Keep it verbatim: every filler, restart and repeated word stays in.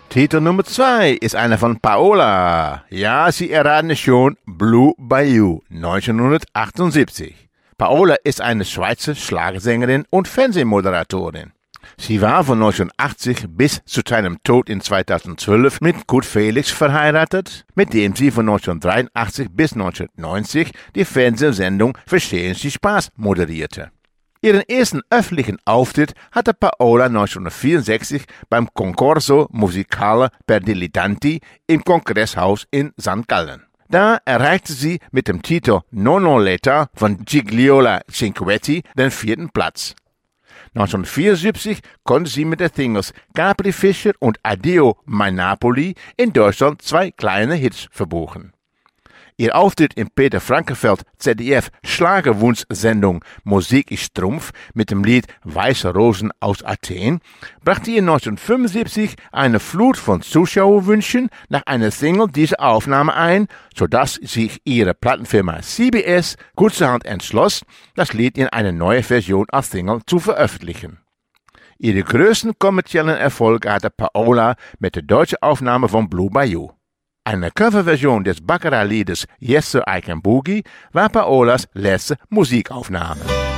Titel Nummer zwei ist einer von Paola. Ja, Sie erraten es schon, Blue Bayou, neunzehnhundertachtundsiebzig. Paola ist eine Schweizer Schlagersängerin und Fernsehmoderatorin. Sie war von neunzehnhundertachtzig bis zu seinem Tod in zweitausendzwölf mit Kurt Felix verheiratet, mit dem sie von neunzehnhundertdreiundachtzig bis neunzehnhundertneunzig die Fernsehsendung Verstehen Sie Spaß moderierte. Ihren ersten öffentlichen Auftritt hatte Paola neunzehnhundertvierundsechzig beim Concorso Musicale per Dilettanti im Kongresshaus in Sankt Gallen. Da erreichte sie mit dem Titel Non non l'età von Gigliola Cinquetti den vierten Platz. neunzehnhundertvierundsiebzig konnte sie mit den Singles Capri Fischer und Addio Mein Napoli in Deutschland zwei kleine Hits verbuchen. Ihr Auftritt im Peter Frankenfeld Z D F Schlagerwunschsendung Musik ist Trumpf mit dem Lied Weiße Rosen aus Athen brachte ihr neunzehnhundertfünfundsiebzig eine Flut von Zuschauerwünschen nach einer Single dieser Aufnahme ein, sodass sich ihre Plattenfirma C B S kurzerhand entschloss, das Lied in eine neue Version als Single zu veröffentlichen. Ihre größten kommerziellen Erfolge hatte Paola mit der deutschen Aufnahme von Blue Bayou. Eine Coverversion des Baccarat-Liedes Yes Sir I Can Boogie war Paolas letzte Musikaufnahme.